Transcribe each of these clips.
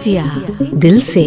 India दिल से।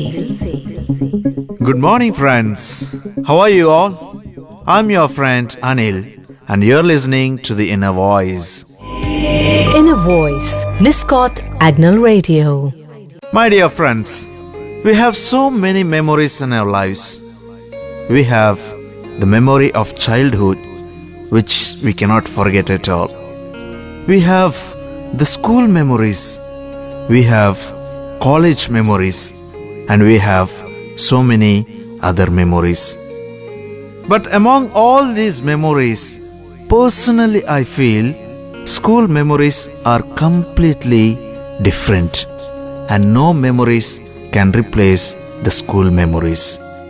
Good morning, friends. How are you all? I'm your friend Anil, and you're listening to The Inner Voice. Inner Voice, Niscot Agnel Radio. My dear friends, we have so many memories in our lives. We have the memory of childhood, which we cannot forget at all. We have the school memories. We have college memories, and we have so many other memories. But among all these memories, personally I feel school memories are completely different, and no memories can replace the school memories.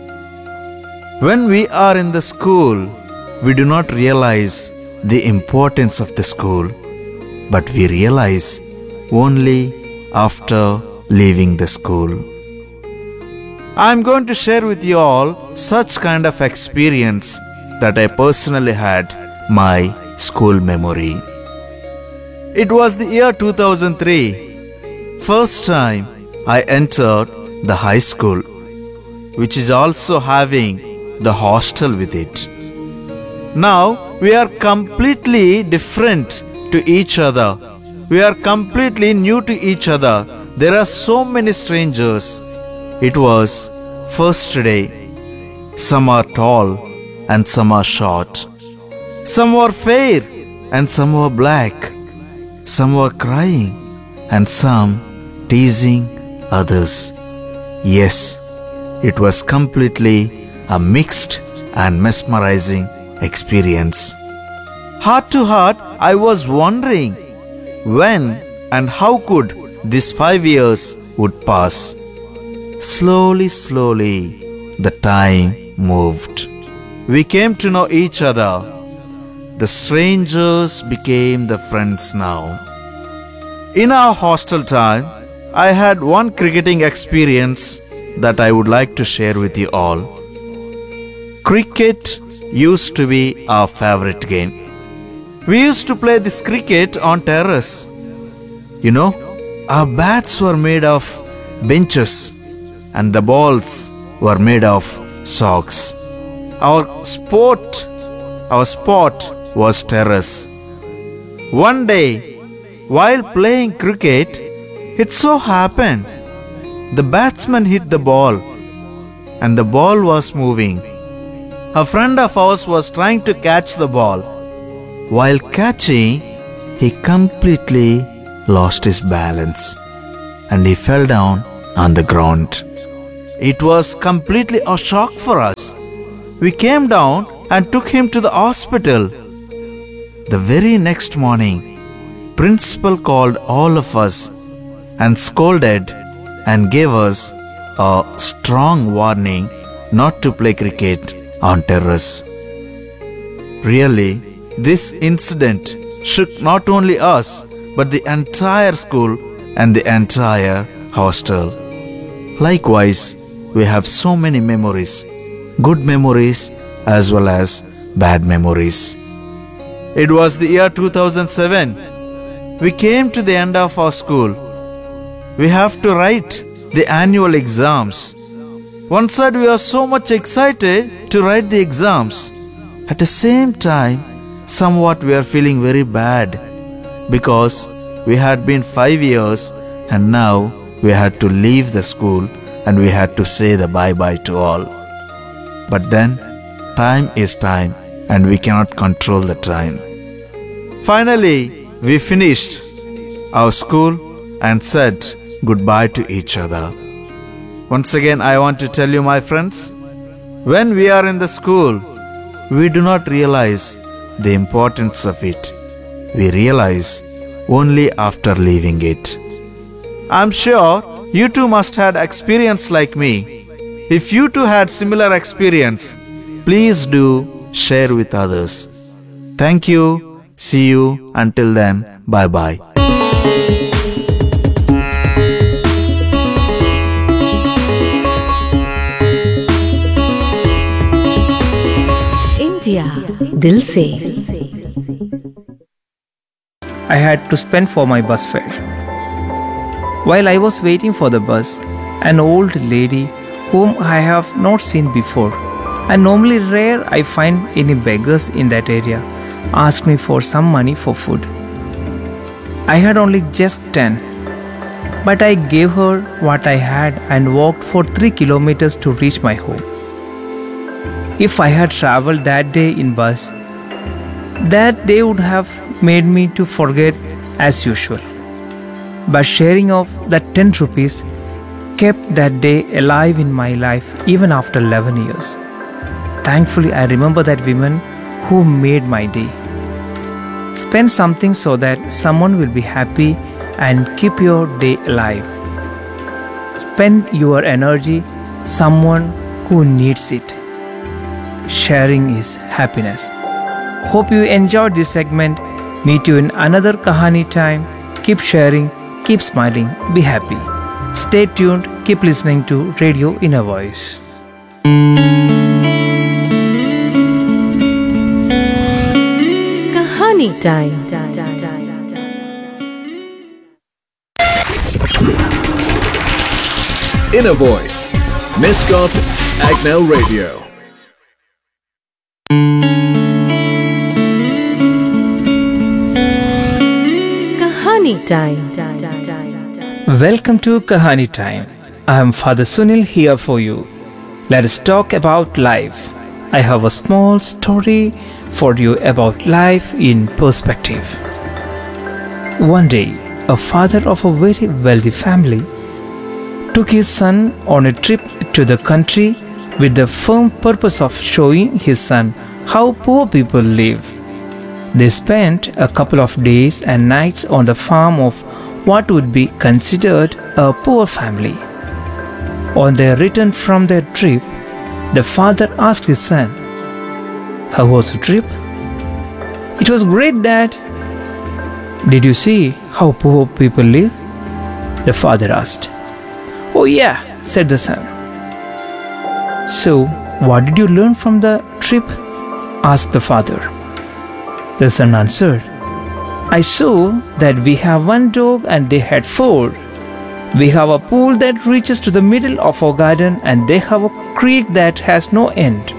When we are in the school, we do not realize the importance of the school, but we realize only after leaving the school. I am going to share with you all such kind of experience that I personally had my school memory. It was the year 2003, first time I entered the high school, which is also having the hostel with it. Now we are completely different to each other. We are completely new to each other. There are so many strangers. It was first day. Some are tall and some are short. Some were fair and some were black. Some were crying and some teasing others. Yes, it was completely a mixed and mesmerizing experience. Heart to heart, I was wondering when and how could these 5 years would pass. Slowly, the time moved. We came to know each other. The strangers became the friends now. In our hostel time, I had one cricketing experience that I would like to share with you all. Cricket used to be our favorite game. We used to play this cricket on terrace. You know, our bats were made of benches and the balls were made of socks. Our spot was terrace. One day, while playing cricket, it so happened the batsman hit the ball and the ball was moving. A friend of ours was trying to catch the ball. While catching, he completely lost his balance and he fell down on the ground. It was completely a shock for us. We came down and took him to the hospital. The very next morning, principal called all of us and scolded and gave us a strong warning not to play cricket on terrace. Really, this incident shook not only us but the entire school and the entire hostel. Likewise, we have so many memories, good memories as well as bad memories. It was the year 2007. We came to the end of our school. We have to write the annual exams. One side we are so much excited to write the exams. At the same time, somewhat we are feeling very bad because we had been 5 years and now we had to leave the school and we had to say the bye-bye to all. But then, time is time and we cannot control the time. Finally, we finished our school and said goodbye to each other. Once again, I want to tell you, my friends, when we are in the school, we do not realize the importance of it. We realize only after leaving it. I'm sure you too must have experience like me. If you too had similar experience, please do share with others. Thank you. See you. Until then, bye-bye. India दिल से। I had to spend for my bus fare. While I was waiting for the bus, an old lady whom I have not seen before, and normally rare I find any beggars in that area, asked me for some money for food. I had only just 10, but I gave her what I had and walked for 3 kilometers to reach my home. If I had traveled that day in bus, that day would have made me to forget as usual. But sharing of that 10 rupees kept that day alive in my life even after 11 years. Thankfully, I remember that woman who made my day. Spend something so that someone will be happy and keep your day alive. Spend your energy someone who needs it. Sharing is happiness. Hope you enjoyed this segment. Meet you in another Kahani time. Keep sharing, keep smiling, be happy. Stay tuned, keep listening to Radio Inner Voice. Kahani time. Inner Voice, Niscot Agnel Radio. Kahani time. Welcome to Kahani Time. I am Father Sunil here for you. Let us talk about life. I have a small story for you about life in perspective. One day, a father of a very wealthy family took his son on a trip to the country with the firm purpose of showing his son how poor people live. They spent a couple of days and nights on the farm of what would be considered a poor family. On their return from their trip, the father asked his son, "How was the trip?" "It was great, Dad." "Did you see how poor people live?" the father asked. "Oh yeah," said the son. "So, what did you learn from the trip?" asked the father. The son answered, "I saw that we have one dog and they had 4. We have a pool that reaches to the middle of our garden and they have a creek that has no end.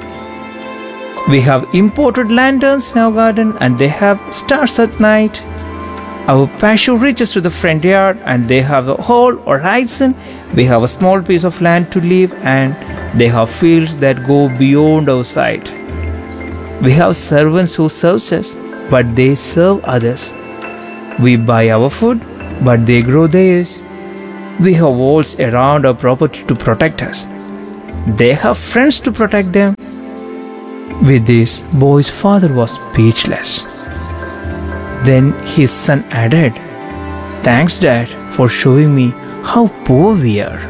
We have imported lanterns in our garden and they have stars at night. Our patio reaches to the front yard and they have the whole horizon. We have a small piece of land to live and they have fields that go beyond our sight. We have servants who serve us, but they serve others. We buy our food, but they grow theirs. We have walls around our property to protect us. They have friends to protect them." With this, boy's father was speechless. Then his son added, "Thanks, Dad, for showing me how poor we are."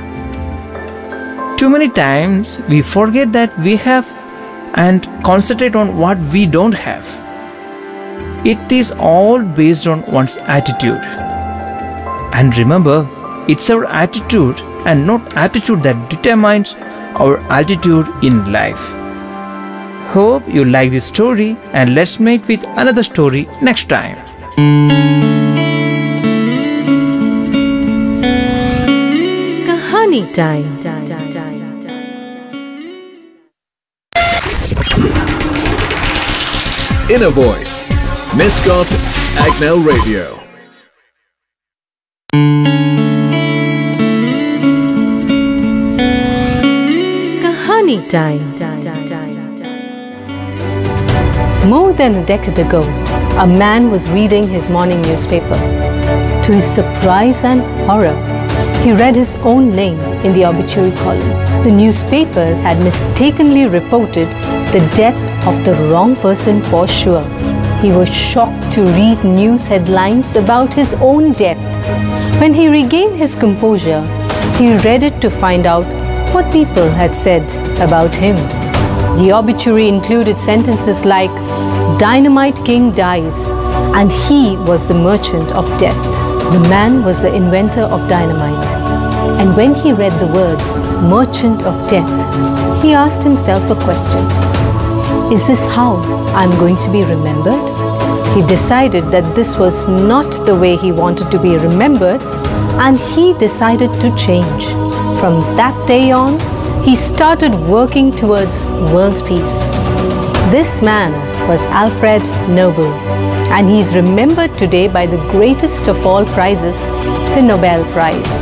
Too many times we forget that we have and concentrate on what we don't have. It is all based on one's attitude. And remember, it's our attitude and not attitude that determines our altitude in life. Hope you like this story and let's meet with another story next time. Kahani time. Inner Voice, Niscot Agnel Radio. Kahani time. More than a decade ago, a man was reading his morning newspaper. To his surprise and horror, he read his own name in the obituary column. The newspapers had mistakenly reported the death of the wrong person for sure. He was shocked to read news headlines about his own death. When he regained his composure, he read it to find out what people had said about him. The obituary included sentences like, "Dynamite King dies," and he was the merchant of death. The man was the inventor of dynamite. And when he read the words, "merchant of death," he asked himself a question. Is this how I'm going to be remembered? He decided that this was not the way he wanted to be remembered, and he decided to change. From that day on, he started working towards world peace. This man was Alfred Nobel, and he is remembered today by the greatest of all prizes, the Nobel Prize.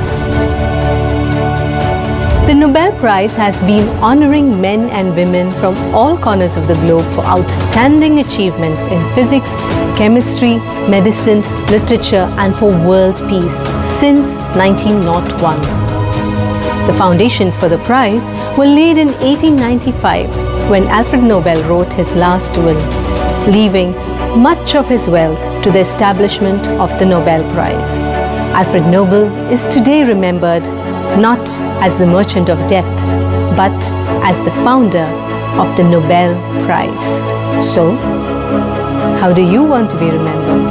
The Nobel Prize has been honoring men and women from all corners of the globe for outstanding achievements in physics, chemistry, medicine, literature, and for world peace since 1901. The foundations for the prize were laid in 1895 when Alfred Nobel wrote his last will, leaving much of his wealth to the establishment of the Nobel Prize. Alfred Nobel is today remembered not as the merchant of death, but as the founder of the Nobel Prize. So, how do you want to be remembered?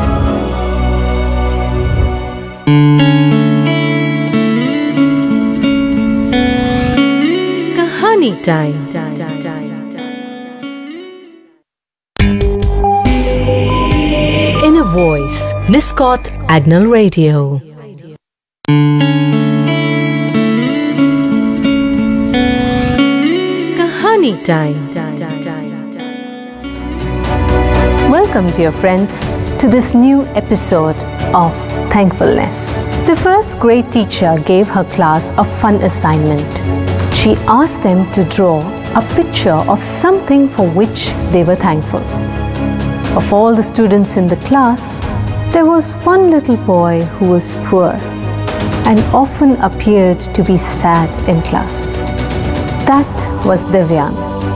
Kahani time. In a voice, Niscott Agnel Radio. Kahani time. Welcome, dear friends, to this new episode of Thankfulness. The first grade teacher gave her class a fun assignment. She asked them to draw a picture of something for which they were thankful. Of all the students in the class, there was one little boy who was poor and often appeared to be sad in class. That was Divyan.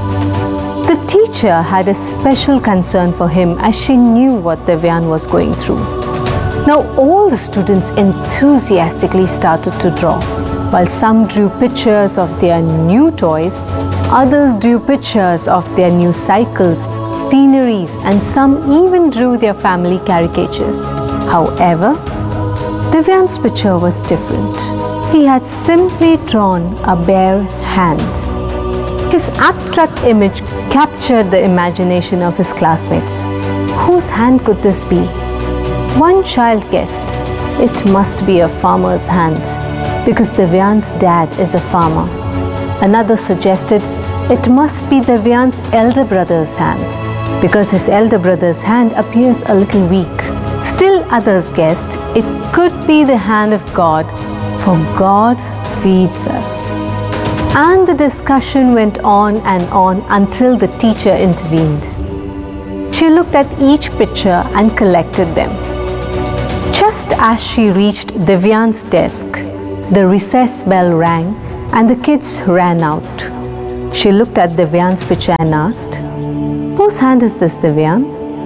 The teacher had a special concern for him as she knew what Divyan was going through. Now all the students enthusiastically started to draw. While some drew pictures of their new toys, others drew pictures of their new cycles, sceneries, and some even drew their family caricatures. However, Divyan's picture was different. He had simply drawn a bare hand. His abstract image captured the imagination of his classmates. Whose hand could this be? One child guessed, it must be a farmer's hand, because Divyan's dad is a farmer. Another suggested, it must be Divyan's elder brother's hand, because his elder brother's hand appears a little weak. Still others guessed, it could be the hand of God, for God feeds us. And the discussion went on and on until the teacher intervened. She looked at each picture and collected them. Just as she reached Divyan's desk, the recess bell rang and the kids ran out. She looked at Divyan's picture and asked, "Whose hand is this, Divyan?"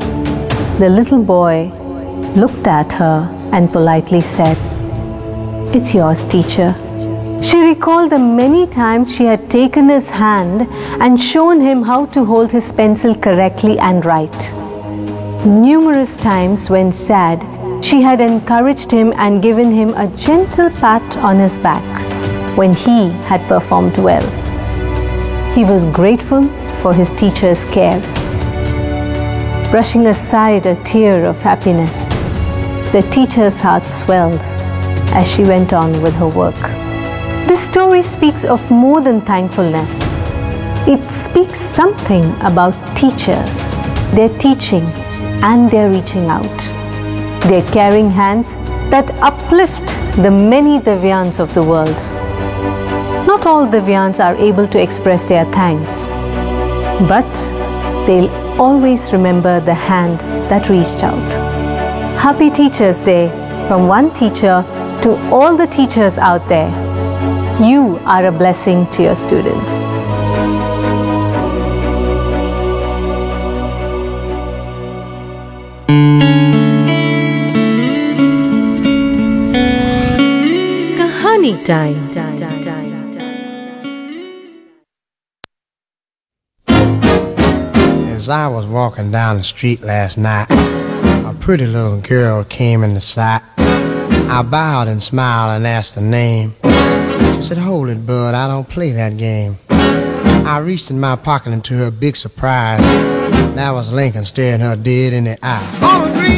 The little boy looked at her and politely said, "It's yours, teacher." She recalled the many times she had taken his hand and shown him how to hold his pencil correctly and write. Numerous times when sad, she had encouraged him and given him a gentle pat on his back when he had performed well. He was grateful for his teacher's care. Brushing aside a tear of happiness, the teacher's heart swelled as she went on with her work. This story speaks of more than thankfulness. It speaks something about teachers, their teaching, and their reaching out. Their caring hands that uplift the many Divyans of the world. Not all Divyans are able to express their thanks, but they'll always remember the hand that reached out. Happy Teachers' Day from one teacher to all the teachers out there. You are a blessing to your students. Kahani time. As I was walking down the street last night, a pretty little girl came into sight. I bowed and smiled and asked her name. She said, "Hold it, bud, I don't play that game." I reached in my pocket and to her big surprise, that was Lincoln staring her dead in the eye.